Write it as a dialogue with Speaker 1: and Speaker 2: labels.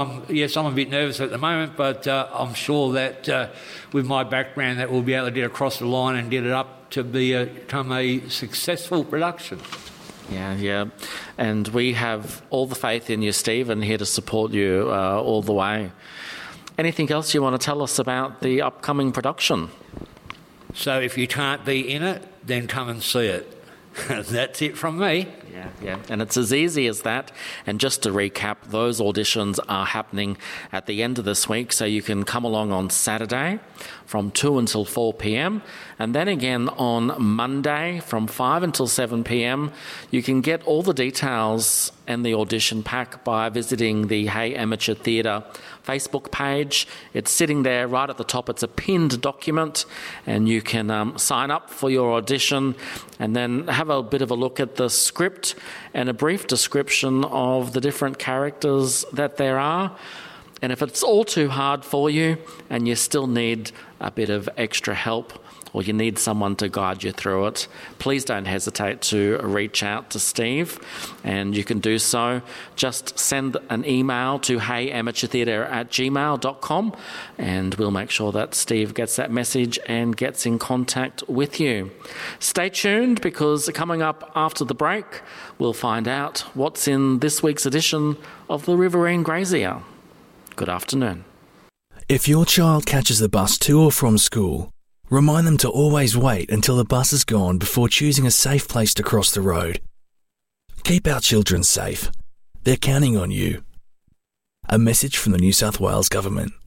Speaker 1: Yes, I'm a bit nervous at the moment, but I'm sure that with my background that we'll be able to get across the line and get it up to become a successful production.
Speaker 2: Yeah. And we have all the faith in you, Steve, and here to support you all the way. Anything else you want to tell us about the upcoming production?
Speaker 1: So if you can't be in it, then come and see it. That's it from me.
Speaker 2: Yeah. And it's as easy as that. And just to recap, those auditions are happening at the end of this week, so you can come along on Saturday from 2 until 4 p.m. and then again on Monday from 5 until 7 p.m. You can get all the details and the audition pack by visiting the Hey Amateur Theatre Facebook page. It's sitting there right at the top. It's a pinned document, and you can sign up for your audition and then have a bit of a look at the script and a brief description of the different characters that there are. And if it's all too hard for you and you still need a bit of extra help, or you need someone to guide you through it, please don't hesitate to reach out to Steve, and you can do so. Just send an email to heyamateurtheatre@gmail.com, and we'll make sure that Steve gets that message and gets in contact with you. Stay tuned, because coming up after the break, we'll find out what's in this week's edition of the Riverine Grazier. Good afternoon.
Speaker 3: If your child catches the bus to or from school, remind them to always wait until the bus is gone before choosing a safe place to cross the road. Keep our children safe. They're counting on you. A message from the New South Wales Government.